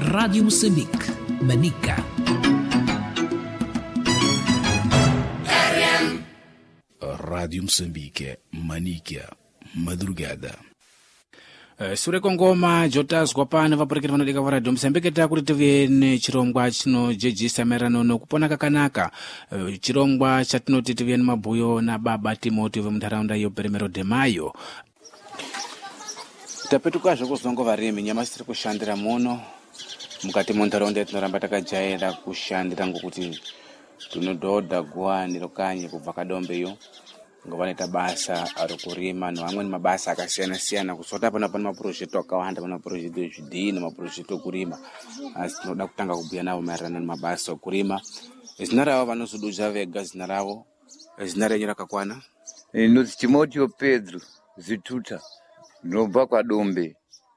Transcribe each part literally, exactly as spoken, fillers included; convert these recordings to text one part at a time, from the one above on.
Rádio Moçambique, Manica. Rádio Moçambique, Manica, madrugada. Uh, sure kongoma jotazwa pano vaporekeri vanodika varadio Moçambique takuti tive nechirongwa chinojejisa maererano nokupona kakanaka. Uh, chirongwa chatinoti tive nemabhuyo nababa Timothy vemunharaunda yoBeremero de Mayo. Tapetukazve kuzongo varimi nyamasi tiri kushandira muno mukati munharaunda yatinoramba takajaira kushandira ngokuti tunodhodha guwani rokanye kubva kadombeyo ngovaneta basa rokurima nevamweni mabasa akasiyana siyana kusota pana pana mapurojekti akawanda pana mapurojekti ezvidhini nemapurojekti okurima asi tinoda kutanga kubhuya navo maererano nemabasa okurima. Zina ravo vanozodudza vega zina ravo, zina renyu rakakwana? Inonzi Timothy Pedro Zituta, ndinobva kwadombe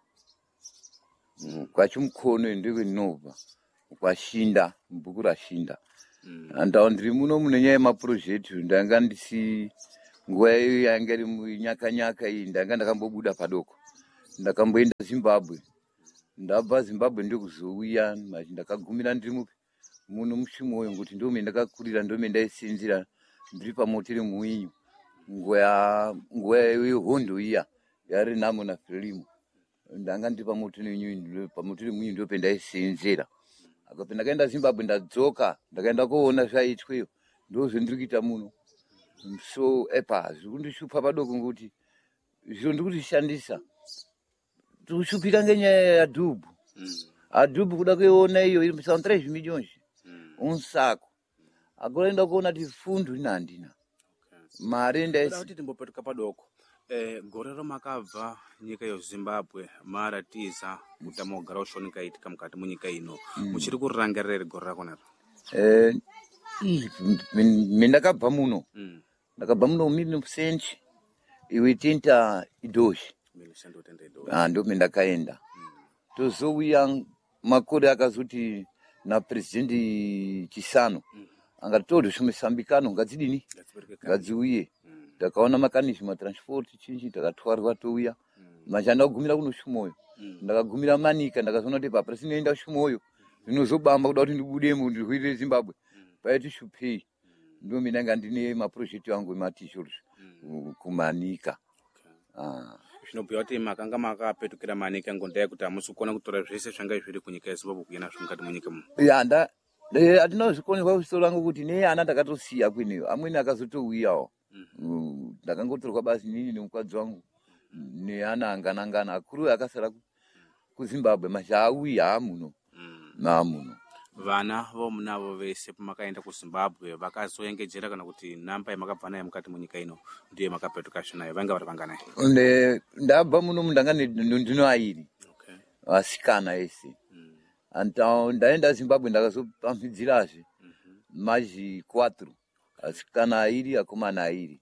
kwachimukhono ndiko ndinobva kwashinda mubhuku rashinda. Andau ndiri muno mune nyaya yemapurojekti ndanga ndisi nguva iyo yanga iri munyaka nyaka iyi ndanga ndakambobuda padoko ndakamboenda Zimbabwe. Ndabva Zimbabwe ndokuzouya ndakagumira ndiri mupi muno mushimoyo ngokuti ndome ndakakurira ndome ndaisinzira ndiri pamoteri muwinyu nguva nguva yehondo iya yari namo naFrelimo ndanga ndiri pamoteri pamoteri muwinyu ndope ndaisenzera. Akapi ndakaenda Zimbabwe ndadzoka ndakaenda koona zvaitweyo ndozvendiri kuita muno. So epa zvikundishupa padoko ngokuti zviro ndiri kutishandisa tikushupika ngenyaya yadhubhu. Adhubhu kuda kuiona iyo iri três milhões un saco. Agora enda kuona kuti fundo ina handina mari ndaisi kuti timbopetuka padoko. Eh, gore romakabva nyika yeZimbabwe maratiza utama hwogara ushonika itika mukati munyika ino muchiri kurangarira gore rako naro? Eh, ndakabva muno ndakabva muno mille cent oitenta e dois ah ndope ndakaenda tozouya makore akazoti napresidenti Chisano angati todoshume sambikano ngadzidini ngadziuye. Ndakaona makanism matransport chinji ndakatwarwa touya machanda kugumira kuno Shumoyo ndakagumira Manika ndakazoona kuti papa sinoenda Shumoyo zvinozobamba kuda kuti ndibudemo ndikuitire Zimbabwe paiti shupei ndo mina ndanga ndine maprojekti angu ematishuru kuManika. Ah zvinobhuya kuti makanga makapetukira Manika ngonda yekuti hamusi kuona kutora zvese zvanga zviri kunyika yeZimbabwe kuenda mukati munyika muno? Ya nda atina zvikonekwa kusoro rangu kuti ne ana ndakatosiya kweneyo amweni akazotouyawo. Ndakangotorwa basi nini nemukwadzi wangu neana anganangana akuru akasara kuZimbabwe mashauya hamuno namuno. Vana vomunavo vese pamakaenda kuZimbabwe vakazoengejera kana kuti namba yamakabva nayo mukati munyika ino ndiye makapetuka nayo vanga vari vanganayi? Ndabva muno ndanga ndino airi vasikana ese. Então ndaenda Zimbabwe ndakazopamhidzirazve mazhi quatro asikana airi akomana airi.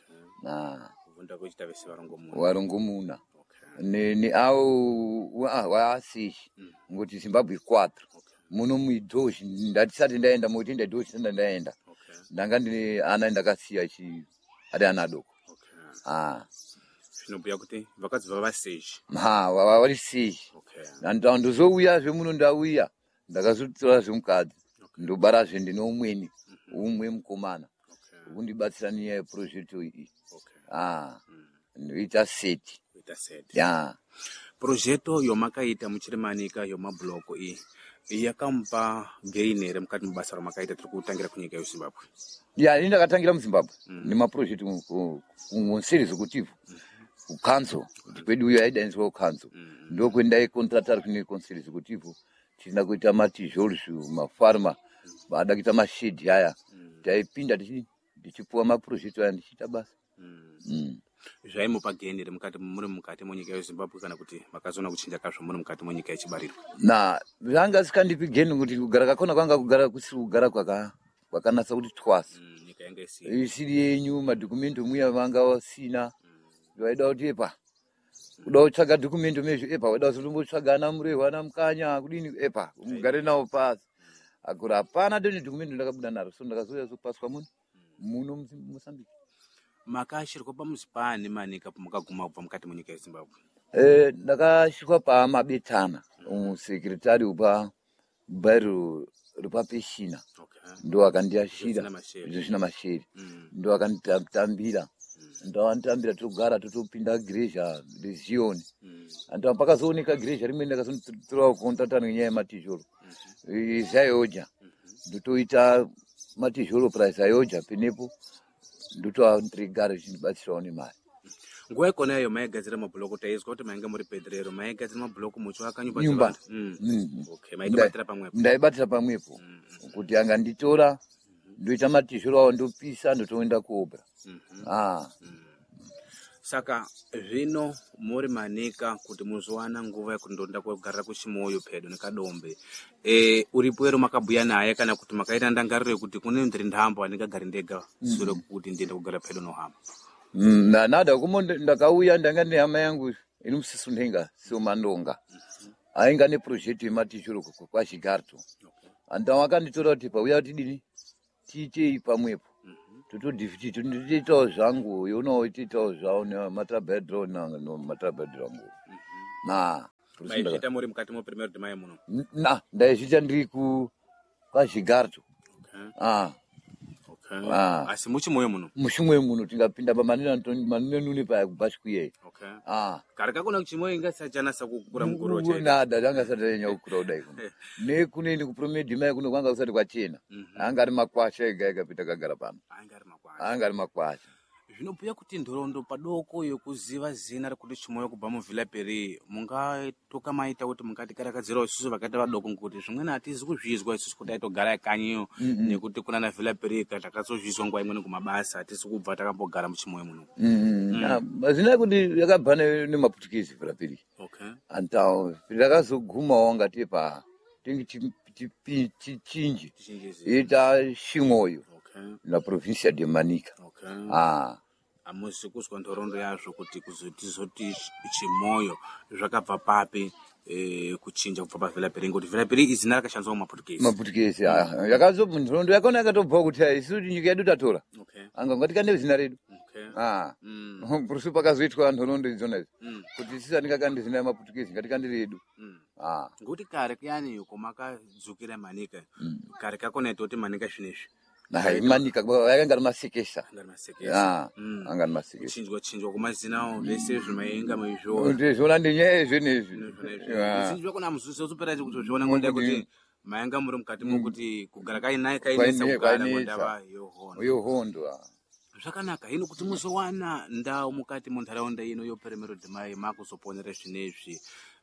Na kuvunda kuchita vese varongomuna varongomuna ne ne au waasishi ngoti Zimbabwe quatro muno muidoshi ndatisati ndaenda moti ndadoshi ndaenda ndanga ndine ana ndakasiya chi ari ana doko. Ah zvinobhuya kuti vakadzi vava seji ha vari seji. Ndandau ndozouya zvemuno ndauya ndakazotora zvemukadzi ndobara zvendine umweni umwe mukomana kundibatsira nyaya yeprojekti iyi. Ah ndoita seti ya projekto yomakaita muchiri Manika yomabloko iyi yakamupa gain here mukati mubasa ramakaita tiri kutangira kunyika yeZimbabwe? Ya ini ndakatangira muZimbabwe nemaprojekti munseri executive kukanso kwedu uyo aidainzwa kukanso ndokwenda contractor kune council executive tina kuita matijolshu mafarma baada kuita mashedi haya taipinda tichipuwa maprojekti aya ndichita basa. Zvaimupa gain here mukati muri mukati munyika yeZimbabwe kana kuti makazoona kuchinja kazvo muri mukati munyika yechibariro? Na zvanga sikandipi gain kuti kugara kakona kwanga kugara kusiri kugara kwaka kwakanasa kuti twasa nyika yanga isiri yenyu madokumenti muya vanga vasina vaida kuti epa kuda kutsvaga dokumenti mezvo epa waida kutombotsvaga ana murehwa ana mukanya kudini epa mugare nawo pasi akura hapana doni dokumenti ndakabuda naro so ndakazouya zopaswa muno muno muMozambique. Makashirwa pamuzi pani Manika pamakaguma kubva mukati munyika yeZimbabwe? Eh ndakashirwa pamabetana um secretário upa bairro rupa peshina Okay. ndo akandiashira Zvisina mashere. zvisina mashere Mm. ndo akanditambira ndo anditambira togara totopinda gireja rezioni Mm. ando pakazooneka gireja rimwe ndakazotora kontatana ngenyaya yematizhoro zayoja ndotoita matizhoro price ayoja penepo ndotoandiregara zvindibatsirawo nemari. Nguwa ikona iyoyo maigadzira mabhuloku taizwa kuti mainge muri pedrero maigadzira mabhuloku muchivaka nyumba Nyumba. dzevantu. Mm. Mm. Okay, maitobatira pamwepo. ndaibatira pamwepo kuti anganditora ndoita matizhoro awo ndopisa ndotoenda kuopera. Mhm. Ah. Saka zvino muri manika kuti muzowana nguva yekuti ndonda kugarira kuchimoyo pedo nekadombe. E, uripo ero makabhuya naye kana kuti makaita ndangariro yekuti kune ndiri ndambo andingagari ndega sure kuti ndiende kugara pedo nohama. Mm, na nada kumo ndakauya ndanga ndine hama yangu iri musisu nhenga siomandonga ainga neprojekti yematizhoro kwa Chigarto. Anta wakanditora kuti pauya kuti dini tiitei pamwepo totodhivhiti nditoitawo zvangu yeunawo itiitawo zvavo nematabhedro nematabhedro angu na Maizvita muri mukati mo primero de mayo muno. na ndaizvita ndiri ku kwa Chigarto. Okay. Ah. Okay. Ah. Asi muchimoyo muno. Mushimwe muno tingapinda pamanina ntoni manine nuni pa kubashikuye. Okay. Ah. Karika kuna kuchimoyo ingasachana sakukura mukuru wacho. Nada danga sadanya ukura udai kuno. Ne kuneni kupromedi mai kuno kwanga usati kwachena. Anga ari makwasha ega ega pita kagara pano. Anga ari makwasha. Anga ari makwasha. Zvinobhuya kuti ndorondo padoko yokuziva zina rekuti chimoyo kubva muvhila peri mungatoka maita kuti mungatikarakadzirawo isusu vakati vadoko ngekuti zvimweni hatizi kuzvizwa isusu kuti aitogara kanyiyo nekuti kuna na vhila peri takazozvizwa nguva imweni kumabasa hatisi kubva takambogara muchimoyo muno. Mazina kuti yakabva nemaputukezi vhila peri. Okay. Anta rakazogumawo ngati pa tingi chichinji ita Chimoyo. Okay. Na provincia de Manica. Okay. Ah. Amusi kuzwa ndorondo yazvo kuti kuzoti chimoyo zvakabva papi eh, kuchinja kubva pavhila peri ngekuti vhila peri izina rakashandiswa mumaputukezi. Maputukezi ah yakazo ndorondo yakona yakatobva kuti isu nyika yedu tatora. Okay. Anga ngatikande zina redu. Okay. Ah. Mm. Purusu pakazoitwa ndorondo idzona idzi. Mm. Kuti sisa ndikakande zina maputukezi ngatikande redu. Mm. Ah. Ngekuti kare kuyani yuko makadzukira Manika. Kare kakona itoti Manika zvinezvi. Na Manika yakanga ari masekesa. Anga masekesa. Ah. Anga ari masekesa. Chinjwa chinjwa kumazinawo vese zvimaenga muizvo. Ndizvona ndinyaya zvenezvi. Chinjwa kuna muzuso supera kuti zviona ngonda kuti maenga muri mukati mokuti kugara kainai kainesa kugara ngondava yohondo. Yohondo. Zvakanaka hino kuti muzowana ndau mukati muntaraunda ino yoperemero dhimai makuzoponera zvinezvi.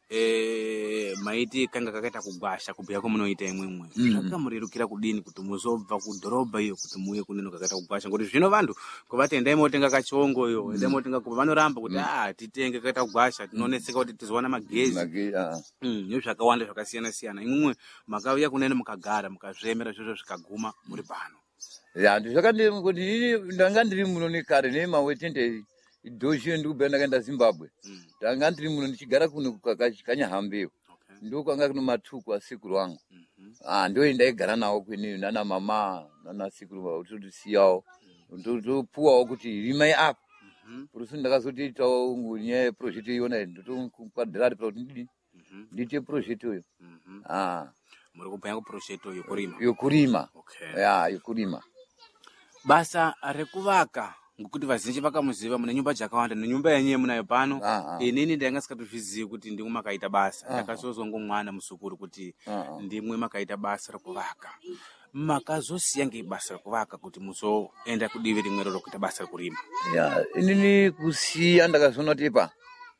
Eh, maiti kanga kakaita kugwasha kubhuya kwemunoita imwimwe zvakamurerukira kudini kuti muzobva kudhorobha iyo kuti muuye kuneno kakaita kugwasha ngekuti zvino vantu kovati endai motenga kachongo iyo endai motenga kuva vanoramba kuti ah titenge kakaita kugwasha tinoneseka kuti tizowana magezi nezvakawanda zvakasiyana siyana imwimwe makauya kuneno mukagara mukazviemera zvizvo zvikaguma muri pano. Ya ndizvakandiri kuti ndanga ndiri muno nekare nemawetende idhoshi ndikubva ndakaenda Zimbabwe. Ndanga ndiri muno ndichigara kuno kukanyahambeo. Ndiko kwanga kuno matuku asekuru wangu. Ah ndio ndaigara nawo kweneyo nana mama nana sekuru vautoisiyawo. Ndotopuwawo kuti rimai apa. Purusu ndakazotoitawo nyaya project iyona ndotokwadhirari kuti ndidi ndiite project iyo. Ah muri kubhanya ku project iyo kurima. Yokurima. Okay. Ya yokurima. Basa rekuvaka ngekuti vazhinji vakamuziva mune nyumba dzakawanda nenyumba yenyewe munayo pano. Inini ndanga sikatozvizivi kuti ndimwe makaita basa. Ndakazozwa ngomwana musukuru kuti ndimwe makaita basa rekuvaka. Makazosiya ngebasa rekuvaka kuti muzoenda kudivi rimwe rokuita basa rekurima. Ya inini kusiya ndakazoona kuti pa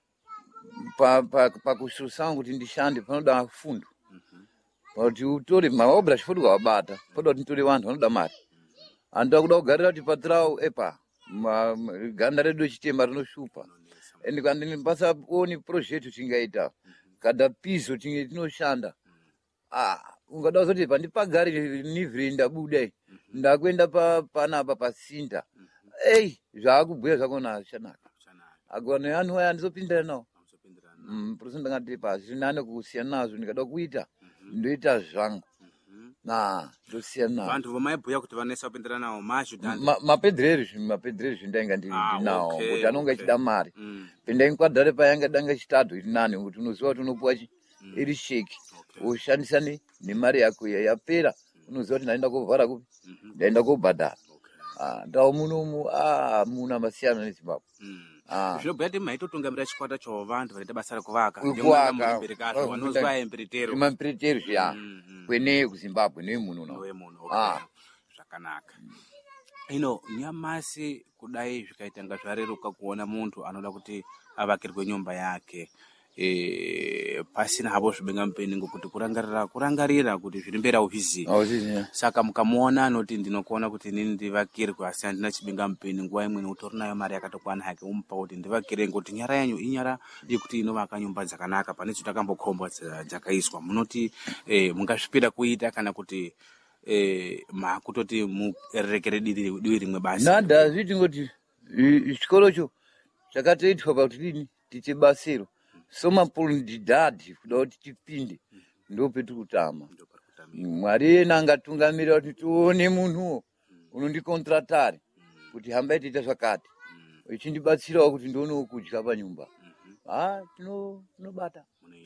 pa pa pakususa kuti ndishande panoda fundo. Kuti utore maobra chifundo kwabata. Poda kuti ntore vantu vanoda mari. Antu akuda kugarira kuti patrawo epa ganda redu chitema rinoshupa. Ende kandi basa oni project tingaita kada piso tinge tinoshanda. Ah ungada kuti pandipagari nivhiri ndabuda ndakwenda pa panapa pasinda. Eh zvakubhuya zvakona zvanaka. Agone anhu aya ndizopindira nawo. Mm purusi ndangati pa zvinane kusiyana nazvo ndikada kuita ndoita zvangu. Na ndosiyana. Vantu vamaibhuya kuti vanesa kupindira nawo mashudhani. Mapedrero mapedrero ndainga ndinawo kuti anonga chida mari. Pinda inkwadzare payanga danga chitatu irinane kuti unoziva kuti unopuwa iri sheki woshandisa ne- nemari yako iya yapera unoziva kuti ndaenda kovhara kupi ndaenda kobhadhara. Ah, ndau munomu ah, muna masiyano nezimbabwe. Ah. zvinobhuya kuti maitotungamira chikwata chavantu vanoita basa rekuvaka Kuvaka. vanozwa empiritero Imampiritero zviya Mhm. kweneyo kuzimbabwe nemuno nawo. wemunhu Ah. zvakanaka. Ino nyamasi kudai zvikaita nga zvareruka kuona muntu anoda kuti avakirwe nyumba yake e, pasina havo zvibenga mupeni ngokuti kurangarira kurangarira kuti zviri mberi auzvizivi. Auzizi. Saka mukamuona anoti ndinokuona kuti inini ndivakirwe asi handina chibenga mupeni, nguva imweni utori nayo mari yakatokwana hake umupa kuti ndivakire ngoti nyara yanyu inyara yekuti inovaka nyumba dzakanaka pane dzatakambokomba dza- dzakaiswa. Munoti eh, mungazvipira kuita kana kuti eh, makutoti murerekere divi divi rimwe basi. Nada zviti ngoti i- chikorocho chakatoitwa pakuti dini tiite basiro somapolidhadhi kuda kuti tipinde ndo petikutama. Mwari yena angatungamirira kuti tione munhuwo unondikontratari kuti hambai tiita zvakati ichindibatsirawo kuti ndionewo kudya panyumba. Ah, tino- tinobata.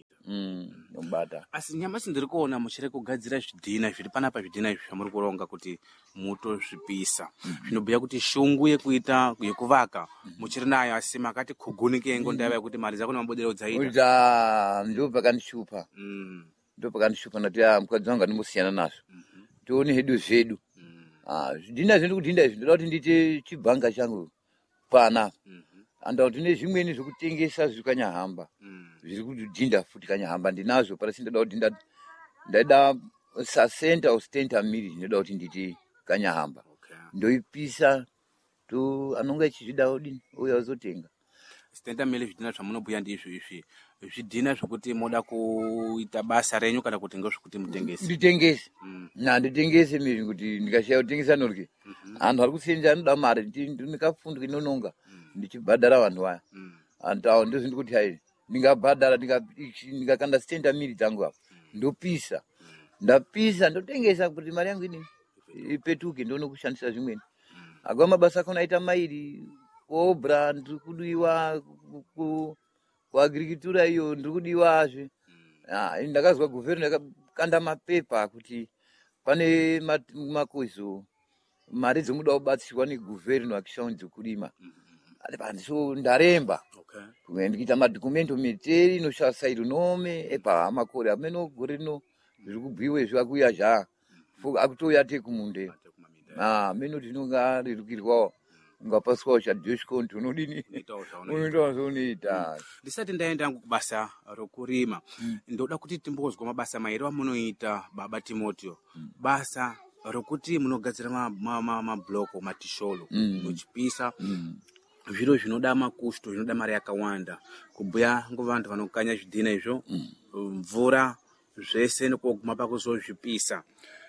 Mm, tinobata. Asi nyamasi ndiri kuona muchiri kugadzira zvidhina zviri panapa, zvidhina izvi zvamuri kuronga kuti mutozvipisa. Zvinobhuya kuti shungu yekuita yekuvaka muchiri nayo asi makati kugunikei ngondaava yekuti mari dzako nemabodero dzaita. Kuti ah, ndo pakandishupa. Mm, Ndo pakandishupa ndati ah, mukadzi wangu andimbosiyana nazvo. Tione hedu zvedu. mm, Ah, zvidhina zviri kudhinda izvi ndoda kuti ndiite chibhanga changu pana. mhm, Anda kuti nezvimweni zvekutengesa zvikanyahamba. mm. Zviri kudhinda futi kanyahamba ndinazvo parasi ndoda kuti nda ndaida sasenta au stenta miri ndoda kuti nditi kanyahamba. Okay. Ndoipisa to anonga ichizvidawo dini uya uzotenga. Stenta mili zvidhina zvamunobhuya ndizvo izvi zvidhina zvokuti moda kuita basa renyu kana kuti ngezvokuti mutengesi. Nditengese. Mm, Na nditengese miri kuti ndikashaya kutengesa norye. mhm, Antu ari kusenza anoda mari ndi- ndikafunda inononga ndichibhadhara vanhu vaya. mm, Antawo ndo zvinoti hai ndingabhadhara ndinga- ndingakanda stenda miri dzangu apo ndopisa ndapisa ndotengesa kuti mari yangu ini ipetuke ndione kushandisa zvimweni. Agwa mabasa akona aita mairi kuobra ndiri kudiwa ku- ku- kuagrikitura iyo ndiri kudiwazve. Ah, ini ndakazwa guvheri ndakakanda mapepa kuti pane mat- makozo mari dzomuda kubatsirwa neguvheri noakishoni dzokurima. Ati pandiso ndaremba okay. kumwe ndikuita madhokumento miteri inoshasairu nome epa makore ameno gore rino zviri kubhuyiwa izvi akuuya zva Fu- akutouya te kumunde Ate kumamida. ah meno tinonga rirukirwawo ungapaswawo chadheshkonti unodini Itawo zvaunoita. unoita zvaunoita. Ndisati ndaenda hangu kubasa rokurima ndoda kuti timbozwa mabasa mairi amunoita baba Timoteo. Basa rokuti munogadzira mabloko ma, ma, mabloko, matisholo Mm. muchipisa Mm. zviro zvinoda makusto zvinoda mari yakawanda kubhuya ngovantu vanokanya zvidhina izvo mvura zvese nokuguma pakuzozvipisa.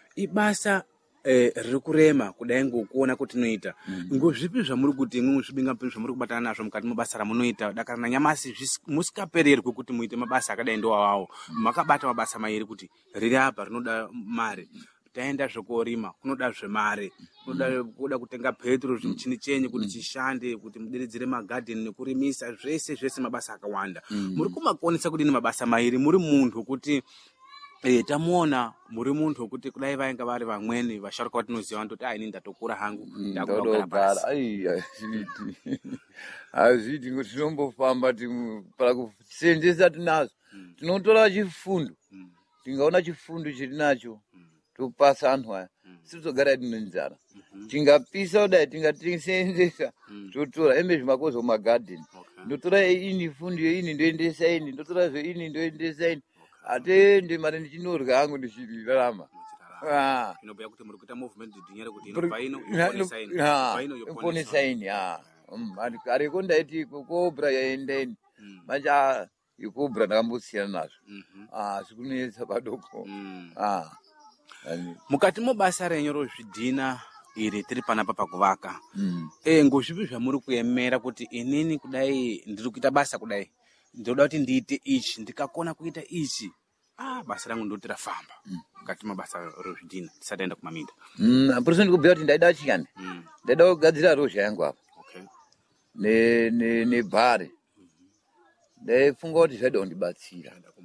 Ibasa eh, riri kurema kudai ngokuona kuti inoita ngozvipi zvamuri kuti imwe zvibinga mupini zvamuri kubatana nazvo mukati mabasa ramunoita dakara nanyamasi zvisi- musikapererwi kuti muite mabasa akadai ndowawawo makabata mabasa mairi kuti riri apa rinoda mari taenda zvekorima kunoda zvemare kunoda kuda kutenga petro zvimuchini chenyu kuti chishande kuti muderedzere magadheni nekurimisa zvese zvese mabasa akawanda muri kumakonesa kuti ni mabasa mairi muri muntu kuti eh, tamuona muri muntu wekuti kudai vainga vari vamweni vasharuka vatinoziva vanototi ah ini ndatokura hangu ndakuda kugara ndodogara pasi." ai hazviti hazviti ngoti tinombofamba timu- para kusenzesa tinazo tinotora chifundo Mm, tingaona chifundo chiri nacho topasa anhu aya sitizogara tine nzara mhm, tingapisa kudai tingatisenzesa Mm. totora embe zvimakozo mumagadheni okay. ndotora ini fundo yeini ndoendesa ini ndotora zveini ndoendesa ini atende mari ndichinorya hangu ndichirarama. Muchirarama. Ah. Inobhuya kuti muri kuita movement dhinyare kuti inobva ino Na- yoponesa ino Ah, inobva ino yoponesa yoponesa ini ah. Mm, ari- ariko ndaiti kobra yaenda ini Mm, manje ah, ikobra ndakambosiyana nazvo mhm, ah zvikunetsa padoko mm. ah ani- mukati mobasa renyu rozvidhina iri tiri panapa pakuvaka mm. e ngozvipi zvamuri kuemera kuti inini kudai ndiri kuita basa kudai ndoda kuti ndiite ichi ndikakona kuita ichi ah basa rangu ndoti rafamba mukati mabasa rozvidhina ndisati aenda kumaminda. Mm, apuruso ndikubhuya kuti ndaida chiyani Mm, ndaida kugadzira rozha yangu apa okay. ne ne nebhare ndaifunga kuti zvaida kundibatsira Ndaenda kumbari.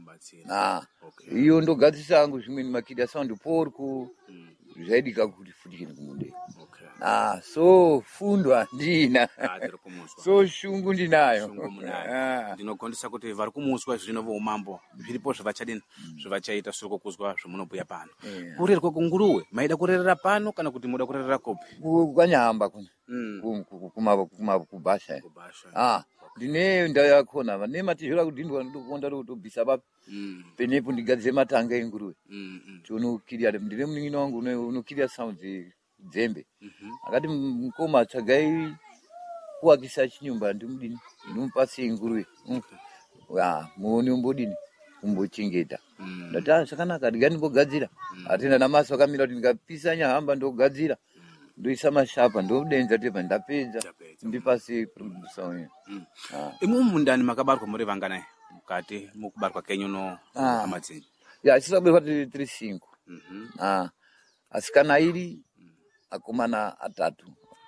Ah, Okay. iyo ndogadzisa angu zvimweni makida sound porco Mm. zvaidika kuti futikini kumude. Okay. Ah, so fundo handina. Ah, tiri kumuswa. So shungu ndinayo. Shungu munayo. Ah. Ndinogondesa kuti vari kumuswa zvino voumambo zviripo zvavachadini zvavachaita sure kwokuzwa zvemunobhuya pano. Yeah. Kurerwa kunguruwe maida kurerera pano kana kuti muda kurerera kopi? Ku- Kwanyahamba kuno. Mm. Ku- ku- kuma kuma kubhasha. Kubhasha. Ah, ndine ndau yakona vane matizvora kudhindwa ndokuonda kutobvisa papi. Mm. Penepo ndigadzire matanga enguruwe. Mm. Mm. Tionokirya ndine munin'ina wangu uno- unokirya sound dzembe. Mhm. Akati mukoma tsvagai kuakisa chinyumba ndimudini ndimupatse nguruwe. Mm. Ah, muone umbodini umbochengeta. Mm. Ndati ah zvakanaka ndinga ndimbogadzira. Atenda namaso akamira kuti ndingapisa nyahamba ndogadzira. Ndoisa mashapa ndodenza tepa ndapedza. Ndapedza. Ndipase producer uyu. Mm. Ah. Imwe mundani makabarwa muri vanganayi mukati mukubarwa kenyu no Ah. amadzinyi? Ya chisaberwa tiri tiri cinco. Mhm. Ah, asikana iri akomana atatu.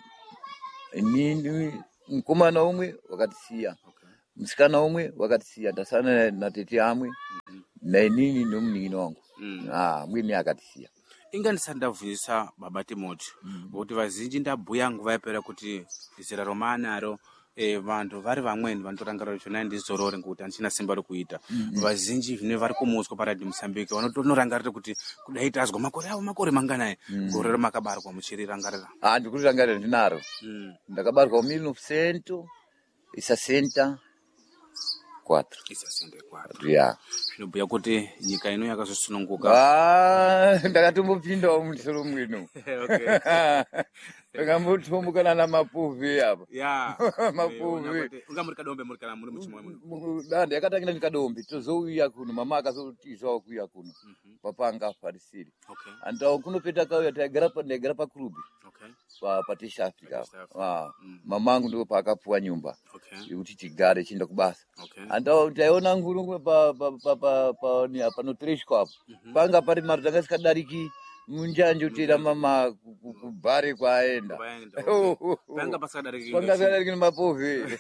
Inini mukomana umwe wakatisiya. Okay. Musikana umwe wakatisiya ndasana na tete amwe na inini nomunin'ina wangu. Mm. Ah, mwini akatisiya. Inga ndisandabvunzisa baba Timoti ngokuti vazhinji ndabhuya nguva yapera kuti zera romanaro eh, vantu vari vamweni vanotorangarira kuti zvonai ndizorore ngokuti handichina simba rekuita. Vazhinji zvine vari kumuswa paRadio Mozambique vanotonorangarira kuti kudai tazwa makore avo makore manganayi gore ramakabarwa muchirirangarira. Ah, ndikurirangarira ndinaro. Mm. Ndakabarwa mil novecentos e sessenta quatro. Isasende kwatu. Ya. Zvinobhuya kuti nyika ino yakazosununguka. Ah, ndakatombopindawo mumusoro mwino. Okay. Ndakambotombokana namapuvi apa. Ya. Mapuvi. Unga muri kadombe muri kana muri muchimwe muno. Danda yakatangira ndikadombe tozouya kuno mama akazotizawo kuuya kuno papanga afarisiri. Okay. Antawo kunopeta kauya taigara pa ndaigara pakurubi Okay. pa patisha Africa. Patisha Africa. Ah, Mm. mamangu ndo paakapuwa nyumba Okay. yekuti tigare chienda kubasa. Okay. Antawo taiona ngurungu pa pa pa pa pa ni panotreshwa apo. Panga pari mari tanga sikadariki munjanje utira mama ku- ku- kubhare kwaenda. Vaenda. Oh, oh, oh. Panga pasikadariki. Panga sikadariki mapuvi.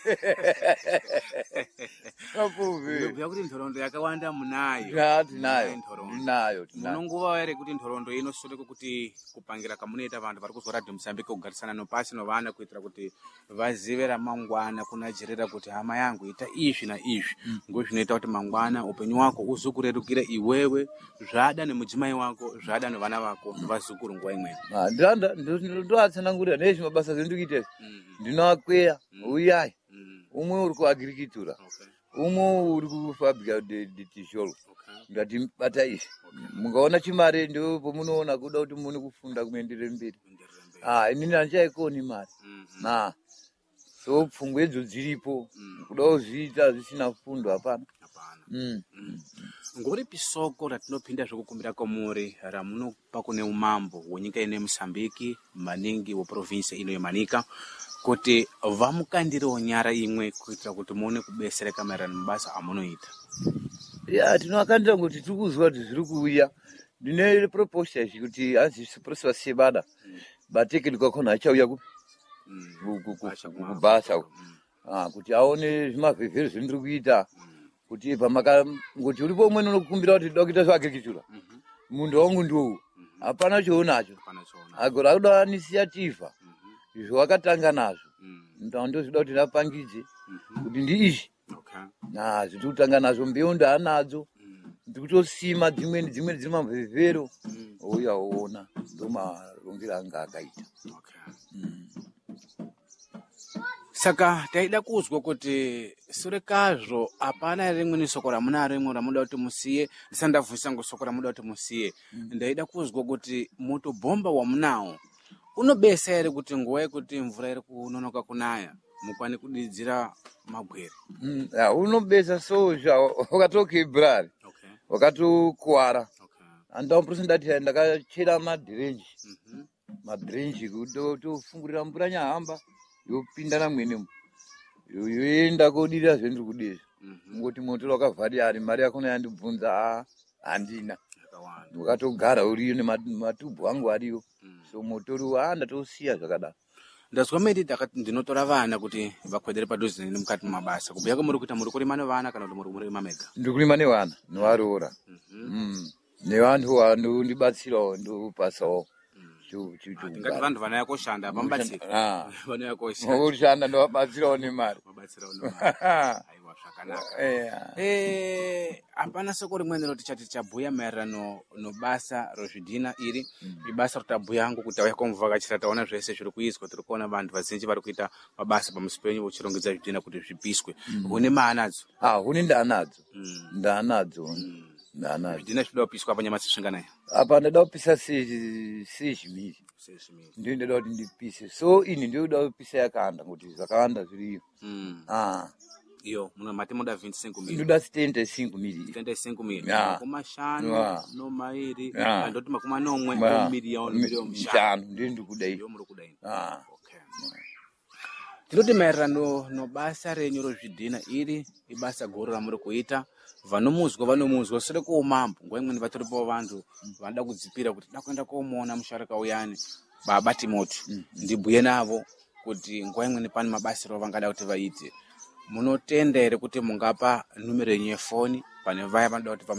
Mapuvi. Ndobhuya kuti nhoroondo yakawanda munayo. Ya tinayo. Nhoroondo. Tinayo, tinayo. Munonguva here kuti nhoroondo ino sure kwekuti kupangira kamunoita vantu vari kuzwa Radio Mozambique kugarisana nopasi novana kuitira kuti vazive ramangwana kunajerera kuti hama yangu ita izvi naizvi ngozvinoita kuti mangwana upenyu wako uzokurerukira iwewe zvada nemudzimai wako zvada nevana vako vazukuru nguva imweni. Ah, ndanda ndoatsanangurira nezvi mabasa zvendikuita ndinoakweya uyai Mm. umwe uri kuagrikitura Okay. umwe uri kufabrika de tisholo Okay. ndati bata izvi mungaona chimare ndo pomunoona kuda kuti muone kufunda kuenderere mberi. Enderere mberi. Ah, inini handichaikoni mari Mhm. na so pfungwa idzo dziripo Mm. kuda kuzviita zvisina fundo hapana. Hapana. Mm. Ngori pisoko ratinopinda zvekukumbira kwamuri ramunopa kune umambo hwenyika ino yeMozambique maningi weprovinsi ino yemanika kuti vamukandirewo nyara imwe kuitira kuti muone kubesereka maererano mabasa amunoita. Ya tinoakandira kuti tiri kuzwa kuti zviri kuuya ndine proposal kuti azisiprosiwa sebada batekeni kwakona achauya kupi Mm. ku- ku- ku- Basha kumwa- kubasa uku. Mm. Ah, kuti aone zvimavhevheri zvendiri kuita Mm. kuti pamaka ngoti uripo umweni unokumbira kuti toda kuita zveagriculture Mhm. munhu wangu ndiwowo hapana choonacho Hapana choona. agora akuda initiative Mhm. izvo wakatanga nazvo Mm. ndaa ndozvida kuti ndapangidze Mhm. kuti ndiizvi Okay. na zviti kutanga nazvo mbeu ndaanadzo Mm. ndikutosima dzimweni dzimweni dziri mamvevhero Mm. ouya oona ndomarongero anga akaita. Okay. Saka taida kuzwa kuti sure kazvo hapana here rimweni soko ramunaro imwe ramuda kuti musiye. Ndisandabvunzisa ngo soko ramuda kuti musiye. Ndaida kuzwa kuti motobhomba wamunawo unobesa here kuti nguva yekuti mvura iri kunonoka kunaya mukwane kudidzira magwere. Mm, ya, unobesa sozva wakatokebhurari Okay. wakatokuwara Okay. andamuprosa ndati ndakachera madhirenji Mhm. madhirenji kuti tofungurira mvura nyahamba yopinda namwenemo yoenda kodira zvendiri kudizva Mhm. ngoti motoro wakavhari ari mari yakona yandibvunza ah, handina Yakawanda. wakatogara uriyo nematubhu angu ariyo Mm. so motoro ah ndatosiya zvakadaro. ndazwa meti takati ndinotora vana kuti vakwedere padhuze neni mukati mumabasa kubhuya ko muri kuita muri kurima nevana kana kuti muri kurima mega? Ndikurima nevana nevaroora nevantu vanondibatsirawo ndopasawo tingati vantu vanouya koshanda apa mubatsira vanouya koshanda oshanda ndovabatsirawo nemari vabatsirawo nemari aiwa zvakanaka. Hapana soko rimweni roti chati chabhuya maererano nobasa rozvidhina iri ibasa rotabhuya hangu kuti tauya komuvhakachira taona zvese zviri kuizwa tiri kuona vantu vazhinji vari kuita mabasa pamusi penyu uchirongedza zvidhina kuti zvipiswe une maanadzo? Hune ndaanadzo ndaanadzo ndanadzo zvidhina zvinoda kupiswa panyama dzisvinganai? Apa ndada kupisa sezvimiri ndio ndada kuti ndipise, so ini ndinoda kupisa yakawanda kuti zvakawanda zviriyo. Iyo muna mati moda vinte e cinco mil. Ndoda setenta e cinco mil. setenta e cinco mil. Makumi shanu no mairi andoti makumi manomwe miliyoni miliyoni mshanu ndio ndikudai. Iyo muri kudai. Okay. Tinoti maererano nobasa renyu rozvidhina iri ibasa guru ramuri kuita vanomuzwa vanomuzwa sere kuumambo nguwa imweni vatoripo vantu vanoda kudzipira kuti da kuenda komuona musharika uyani baba Timoti ndibhuye navo kuti nguwa imweni pane mabasiro vangada kuti vaite. Munotenda ere kuti mungapa numero yenyu yefoni pane vaya vanoda kuti